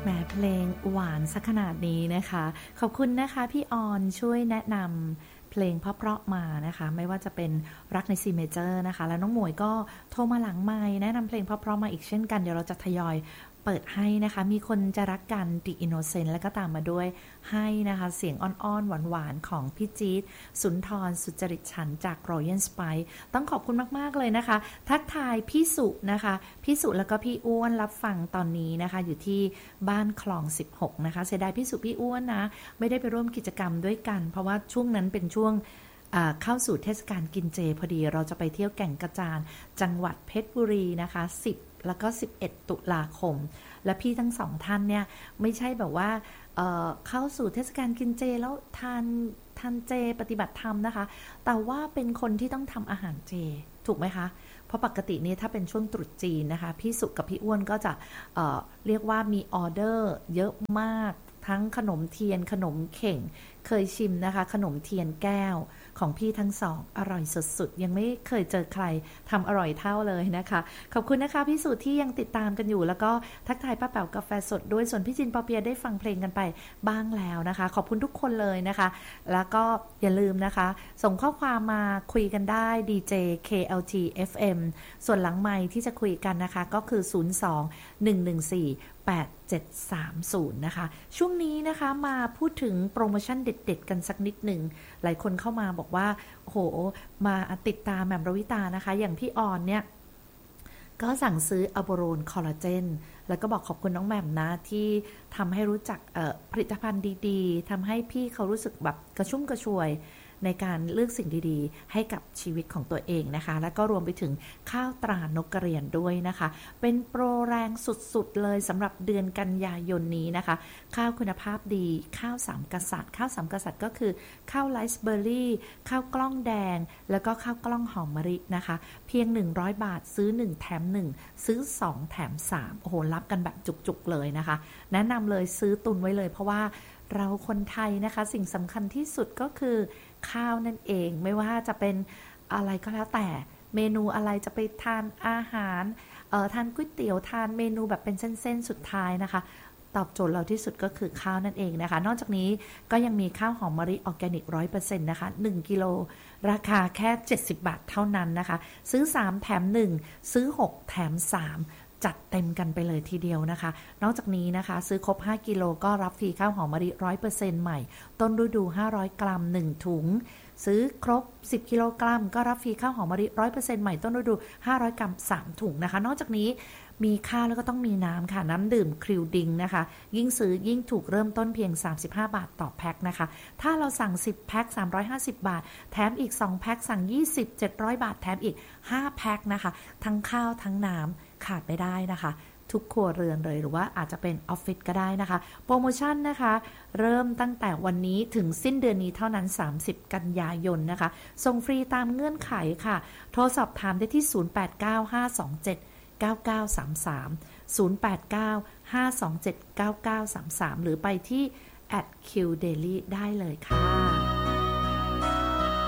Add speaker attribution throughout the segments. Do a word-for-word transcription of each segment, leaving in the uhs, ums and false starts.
Speaker 1: แหมเพลงหวานสักขนาดนี้นะคะขอบคุณนะคะพี่ออนช่วยแนะนำเพลงเพราะๆมานะคะไม่ว่าจะเป็นรักใน C Major นะคะแล้วน้องหมวยก็โทรมาหลังไมค์แนะนำเพลงเพราะๆมาอีกเช่นกันเดี๋ยวเราจะทยอยเปิดให้นะคะมีคนจะรักกัน The Innocent แล้วก็ตามมาด้วยให้นะคะเสียงอ้อนๆหวานๆของพี่จี๊ดสุนทรสุจริตฉันท์จาก Royal Spice ต้องขอบคุณมากๆเลยนะคะทักทายพี่สุนะคะพี่สุแล้วก็พี่อ้วนรับฟังตอนนี้นะคะอยู่ที่บ้านคลองสิบหกนะคะเสียดายพี่สุพี่อ้วนนะไม่ได้ไปร่วมกิจกรรมด้วยกันเพราะว่าช่วงนั้นเป็นช่วงเข้าสู่เทศกาลกินเจพอดีเราจะไปเที่ยวแก่งกระจานจังหวัดเพชรบุรีนะคะสิบแล้วก็สิบเอ็ดตุลาคมและพี่ทั้งสองท่านเนี่ยไม่ใช่แบบว่า เอ่อ เข้าสู่เทศกาลกินเจแล้วทานทานเจปฏิบัติธรรมนะคะแต่ว่าเป็นคนที่ต้องทำอาหารเจถูกไหมคะเพราะปกตินี่ถ้าเป็นช่วงตรุษจีนนะคะพี่สุกับพี่อ้วนก็จะ เอ่อ เรียกว่ามีออเดอร์เยอะมากทั้งขนมเทียนขนมเข่งเคยชิมนะคะขนมเทียนแก้วของพี่ทั้งสองอร่อยสุดๆยังไม่เคยเจอใครทำอร่อยเท่าเลยนะคะขอบคุณนะคะพี่สุที่ยังติดตามกันอยู่แล้วก็ทักทายป้าแป๋วกาแฟสดด้วยส่วนพี่จินปอเปียได้ฟังเพลงกันไปบ้างแล้วนะคะขอบคุณทุกคนเลยนะคะแล้วก็อย่าลืมนะคะส่งข้อความมาคุยกันได้ ดี เจ เค แอล ที เอฟ เอ็ม ส่วนหลังไมค์ที่จะคุยกันนะคะก็คือศูนย์ สอง หนึ่ง หนึ่ง สี่ แปด เจ็ด สาม ศูนย์นะคะช่วงนี้นะคะมาพูดถึงโปรโมชั่นเด็ดๆกันสักนิดหนึ่งหลายคนเข้ามาบอกว่าโหมาติดตามแหม่มรวิตานะคะอย่างพี่ออนเนี่ยก็สั่งซื้ออะโบโรนคอลลาเจนแล้วก็บอกขอบคุณน้องแหม่มนะที่ทำให้รู้จักผลิตภัณฑ์ดีๆทำให้พี่เขารู้สึกแบบกระชุ่มกระชวยในการเลือกสิ่งดีๆให้กับชีวิตของตัวเองนะคะแล้วก็รวมไปถึงข้าวตรานกกระเรียนด้วยนะคะเป็นโปรแรงสุดๆเลยสำหรับเดือนกันยายนนี้นะคะข้าวคุณภาพดีข้าวสามกษัตริย์ข้าวสามกษัตริย์ก็คือข้าวไรซ์เบอร์รี่ข้าวกล้องแดงแล้วก็ข้าวกล้องหอมมะลินะคะเพียงหนึ่งร้อยบาทซื้อหนึ่งแถมหนึ่งซื้อสองแถมสามโอ้โหรับกันแบบจุกๆเลยนะคะแนะนำเลยซื้อตุนไว้เลยเพราะว่าเราคนไทยนะคะสิ่งสำคัญที่สุดก็คือข้าวนั่นเองไม่ว่าจะเป็นอะไรก็แล้วแต่เมนูอะไรจะไปทานอาหารเอ่อทานก๋วยเตี๋ยวทานเมนูแบบเป็นเส้นๆสุดท้ายนะคะตอบโจทย์เราที่สุดก็คือข้าวนั่นเองนะคะนอกจากนี้ก็ยังมีข้าวหอมมะลิออร์แกนิก ร้อยเปอร์เซ็นต์ นะคะหนึ่งกิโลราคาแค่เจ็ดสิบบาทเท่านั้นนะคะซื้อสามแถมหนึ่งซื้อหกแถมสามจัดเต็มกันไปเลยทีเดียวนะคะนอกจากนี้นะคะซื้อครบห้ากิโลก็รับฟรีข้าวหอมมะลิ ร้อยเปอร์เซ็นต์ ใหม่ต้นฤดูห้าร้อยกรัมหนึ่งถุงซื้อครบสิบกิโลกรัมก็รับฟรีข้าวหอมมะลิ ร้อยเปอร์เซ็นต์ ใหม่ต้นฤดูห้าร้อยกรัมสามถุงนะคะนอกจากนี้มีข้าวแล้วก็ต้องมีน้ำค่ะน้ำดื่มคริวดิงนะคะยิ่งซื้อยิ่งถูกเริ่มต้นเพียงสามสิบห้าบาทต่อแพ็คนะคะถ้าเราสั่งสิบแพ็คสามร้อยห้าสิบบาทแถมอีกสองแพ็คสั่งยี่สิบ เจ็ดร้อยบาทแถมอีกห้าแพ็คนะคะทั้งข้าวทั้งน้ำขาดไม่ได้นะคะทุกครัวเรือนเลยหรือว่าอาจจะเป็นออฟฟิศก็ได้นะคะโปรโมชั่นนะคะเริ่มตั้งแต่วันนี้ถึงสิ้นเดือนนี้เท่านั้นสามสิบกันยายนนะคะส่งฟรีตามเงื่อนไขค่ะโทรสอบถามได้ที่ศูนย์ แปด เก้า ห้า สอง เจ็ด เก้า เก้า สาม สาม ศูนย์ แปด เก้า ห้า สอง เจ็ด เก้า เก้า สาม สามหรือไปที่ แอท คิว เดลี่ ได้เลยค่ะ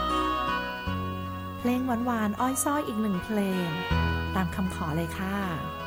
Speaker 1: เพลงหวานๆอ้อยซ้อยอีกหนึ่งเพลงตามคำขอเลยค่ะ